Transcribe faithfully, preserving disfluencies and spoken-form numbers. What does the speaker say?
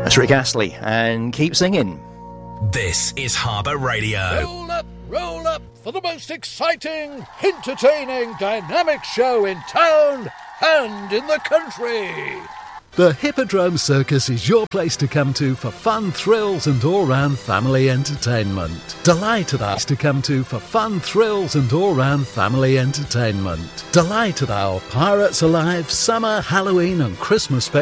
That's Rick Astley, and keep singing. This is Harbour Radio. Roll up, roll up for the most exciting, entertaining, dynamic show in town and in the country. The Hippodrome Circus is your place to come to for fun, thrills and all-round family entertainment. Delighted us to come to for fun, thrills and all-round family entertainment. Delighted our Pirates Alive, Summer, Halloween and Christmas spectacle.